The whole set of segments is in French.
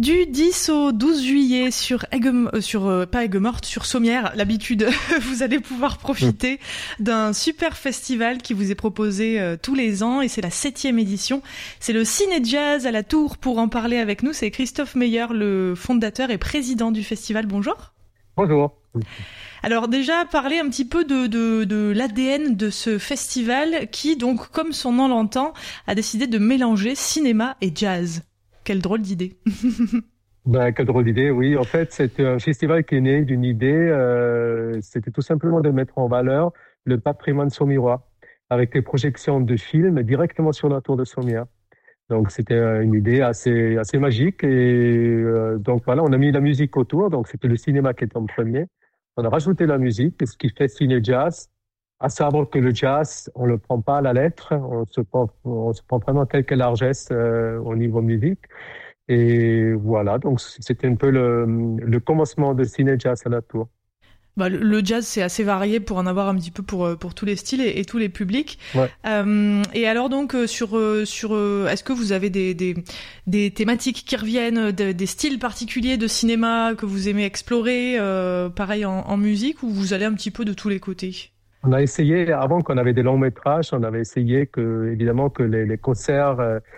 Du 10 au 12 juillet sur sur Sommières, l'habitude, vous allez pouvoir profiter d'un super festival qui vous est proposé tous les ans et c'est la 7e édition. C'est le Ciné Jazz à la Tour. Pour en parler avec nous, c'est Christophe Meyer, le fondateur et président du festival. Bonjour. Bonjour. Alors déjà, parler un petit peu de l'ADN de ce festival qui, donc, comme son nom l'entend, a décidé de mélanger cinéma et jazz. Quelle drôle d'idée. Quelle drôle d'idée, oui. En fait, c'est un festival qui est né d'une idée. C'était tout simplement de mettre en valeur le patrimoine saumurois avec des projections de films directement sur la tour de Sommières. Donc, c'était une idée assez magique. Et donc, voilà, on a mis la musique autour. Donc, c'était le cinéma qui était en premier. On a rajouté la musique, ce qui fait ciné jazz. À savoir que le jazz, on le prend pas à la lettre, on se prend vraiment quelques largesses au niveau musique. Et voilà, donc c'était un peu le commencement de ciné jazz à la Tour. Le jazz, c'est assez varié pour en avoir un petit peu pour tous les styles et tous les publics. Ouais. Et alors donc est-ce que vous avez des thématiques qui reviennent, des styles particuliers de cinéma que vous aimez explorer, pareil en musique, ou vous allez un petit peu de tous les côtés? On a essayé, avant qu'on avait des longs métrages, on avait essayé évidemment que les concerts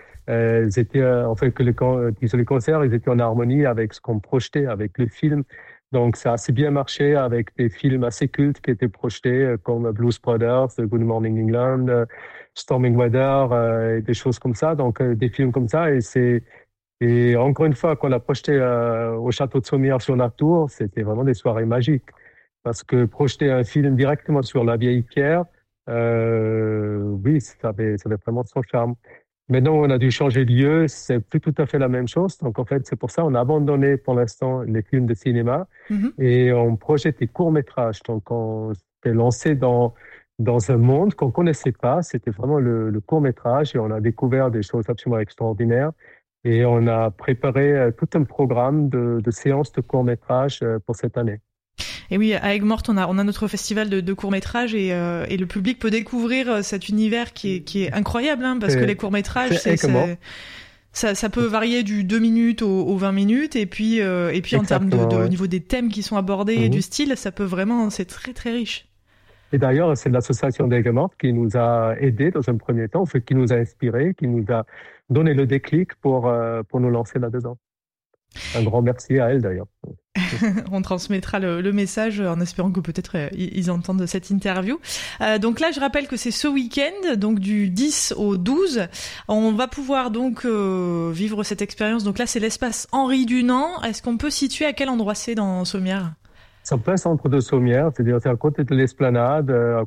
les concerts, ils étaient en harmonie avec ce qu'on projetait, avec le film. Donc, ça a assez bien marché avec des films assez cultes qui étaient projetés, comme Blues Brothers, Good Morning England, Storming Weather, et des choses comme ça. Donc, des films comme ça. Et encore une fois, quand on l'a projeté au château de Sommières sur la tour, c'était vraiment des soirées magiques. Parce que projeter un film directement sur la vieille pierre, oui, ça avait vraiment son charme. Maintenant, on a dû changer de lieu, c'est plus tout à fait la même chose. Donc, en fait, c'est pour ça qu'on a abandonné pour l'instant les films de cinéma et on projette des courts-métrages. Donc, on s'est lancé dans un monde qu'on connaissait pas. C'était vraiment le court-métrage et on a découvert des choses absolument extraordinaires. Et on a préparé tout un programme de séances de courts-métrages pour cette année. Et oui, à Aigues-Mortes, on a notre festival de courts-métrages et le public peut découvrir cet univers qui est incroyable, parce que les courts-métrages, ça peut varier du 2 minutes aux 20 minutes et puis en termes au niveau des thèmes qui sont abordés et du style, ça peut vraiment, c'est très très riche. Et d'ailleurs, c'est l'association d'Aigues-Mortes qui nous a aidés dans un premier temps, qui nous a inspirés, qui nous a donné le déclic pour nous lancer là-dedans. Un grand merci à elle d'ailleurs. On transmettra le message en espérant que peut-être ils entendent cette interview. Donc là, je rappelle que c'est ce week-end, donc du 10 au 12. On va pouvoir donc vivre cette expérience. Donc là, c'est l'espace Henri Dunant. Est-ce qu'on peut situer à quel endroit c'est dans Sommières ? C'est en plein centre de Sommières, c'est-à-dire c'est à côté de l'esplanade, à